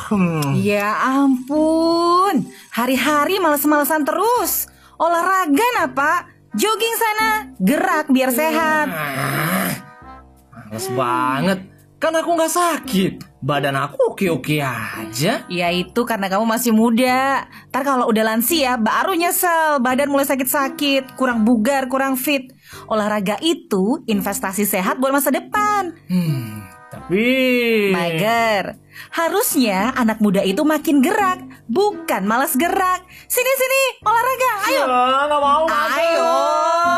Ya ampun, hari-hari males-malesan terus. Olahraga apa? Jogging sana, gerak biar sehat. Males banget. Kan aku gak sakit. Badan aku oke-oke aja. Ya itu karena kamu masih muda. Ntar kalau udah lansia baru nyesel. Badan mulai sakit-sakit, kurang bugar, kurang fit. Olahraga itu investasi sehat buat masa depan. Tapi... Mager. Harusnya anak muda itu makin gerak, bukan malas gerak. Sini, olahraga, ayo. Gak mau. Ayo.